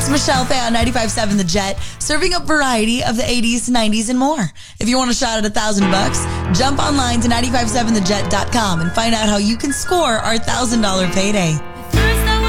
It's Michelle Fay on 95.7 The Jet, serving up variety of the 80s, 90s, and more. If you want a shot at $1,000, jump online to 957thejet.com and find out how you can score our $1,000 payday.